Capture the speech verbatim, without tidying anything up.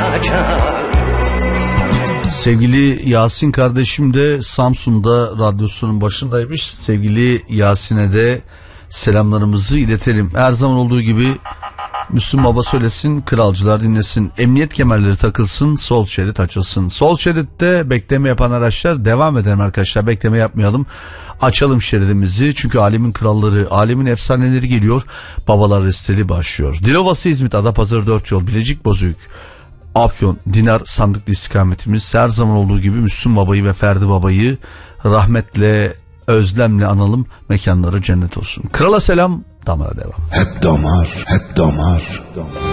Sevgili Yasin kardeşim de Samsun'da radyosunun başındaymış. Sevgili Yasin'e de selamlarımızı iletelim. Her zaman olduğu gibi Müslüm Baba söylesin, kralcılar dinlesin. Emniyet kemerleri takılsın, sol şerit açılsın. Sol şeritte bekleme yapan araçlar devam edelim arkadaşlar. Bekleme yapmayalım. Açalım şeridimizi. Çünkü alemin kralları, alemin efsaneleri geliyor. Babalar Resteli başlıyor. Dilovası, İzmit, Adapazarı dört yol, Bilecik, Bozüyük, Afyon, Dinar, Sandıklı istikametimiz. Her zaman olduğu gibi Müslüm Baba'yı ve Ferdi Baba'yı rahmetle, özlemle analım. Mekanları cennet olsun. Krala selam, damara devam. Hep damar, hep damar, damar.